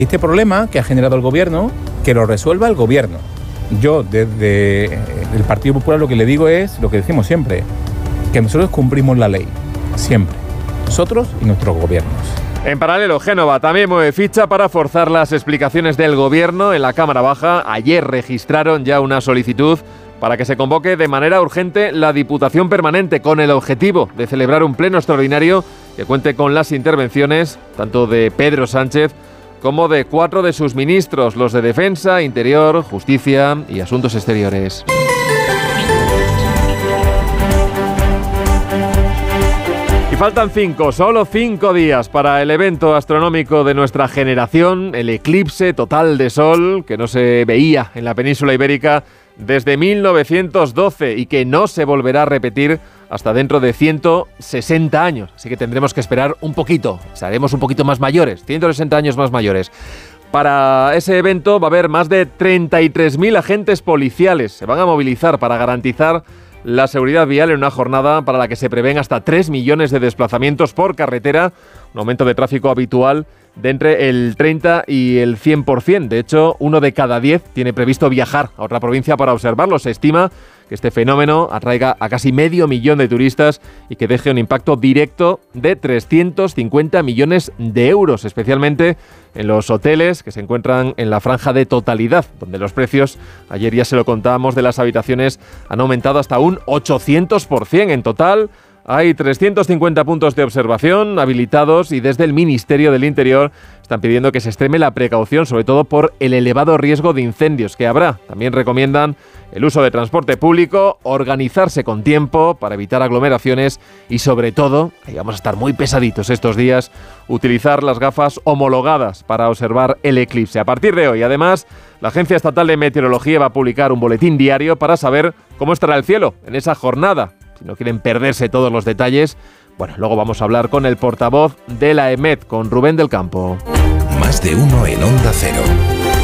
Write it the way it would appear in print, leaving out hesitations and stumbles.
Este problema que ha generado el gobierno, que lo resuelva el gobierno. Yo, desde el Partido Popular, lo que le digo es lo que decimos siempre, que nosotros cumplimos la ley, siempre. Nosotros y nuestros gobiernos. En paralelo, Génova también mueve ficha para forzar las explicaciones del gobierno en la Cámara Baja. Ayer registraron ya una solicitud para que se convoque de manera urgente la Diputación Permanente, con el objetivo de celebrar un pleno extraordinario que cuente con las intervenciones tanto de Pedro Sánchez como de 4 de sus ministros, los de Defensa, Interior, Justicia y Asuntos Exteriores. Y faltan solo 5 días para el evento astronómico de nuestra generación, el eclipse total de sol que no se veía en la península ibérica desde 1912 y que no se volverá a repetir hasta dentro de 160 años. Así que tendremos que esperar un poquito, seremos un poquito más mayores, 160 años más mayores. Para ese evento va a haber más de 33.000 agentes policiales. Se van a movilizar para garantizar la seguridad vial en una jornada para la que se prevén hasta 3 millones de desplazamientos por carretera, un aumento de tráfico habitual de entre el 30 y el 100%. De hecho, 1 de cada 10 tiene previsto viajar a otra provincia para observarlo. Se estima que este fenómeno atraiga a casi 500.000 de turistas y que deje un impacto directo de 350 millones de euros, especialmente en los hoteles que se encuentran en la franja de totalidad, donde los precios, ayer ya se lo contábamos, de las habitaciones han aumentado hasta un 800%. En total hay 350 puntos de observación habilitados y desde el Ministerio del Interior están pidiendo que se extreme la precaución, sobre todo por el elevado riesgo de incendios que habrá. También recomiendan el uso de transporte público, organizarse con tiempo para evitar aglomeraciones y, sobre todo, ahí vamos a estar muy pesaditos estos días, utilizar las gafas homologadas para observar el eclipse. A partir de hoy, además, la Agencia Estatal de Meteorología va a publicar un boletín diario para saber cómo estará el cielo en esa jornada. Si no quieren perderse todos los detalles, bueno, luego vamos a hablar con el portavoz de la EMET, con Rubén del Campo. Más de uno en Onda Cero.